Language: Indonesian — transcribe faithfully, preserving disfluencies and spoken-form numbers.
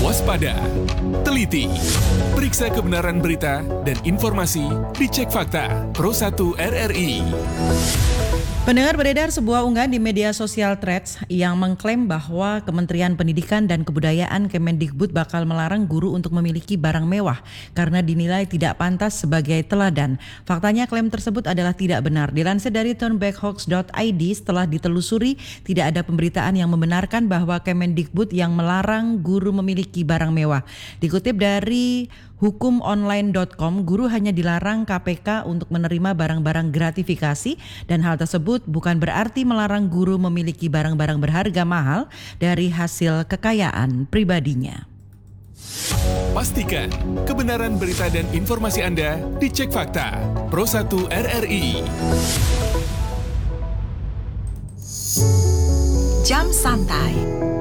Waspada, teliti, periksa kebenaran berita dan informasi di Cek Fakta Pro satu R R I. Pendengar, beredar sebuah unggahan di media sosial Threads yang mengklaim bahwa Kementerian Pendidikan dan Kebudayaan Kemendikbud bakal melarang guru untuk memiliki barang mewah karena dinilai tidak pantas sebagai teladan. Faktanya klaim tersebut adalah tidak benar. Dilansir dari turnbackhoax dot I D, setelah ditelusuri tidak ada pemberitaan yang membenarkan bahwa Kemendikbud yang melarang guru memiliki barang mewah. Dikutip dari hukum online dot com, guru hanya dilarang K P K untuk menerima barang-barang gratifikasi dan hal tersebut bukan berarti melarang guru memiliki barang-barang berharga mahal dari hasil kekayaan pribadinya. Pastikan kebenaran berita dan informasi Anda di Cek Fakta Pro satu R R I. Jam Santai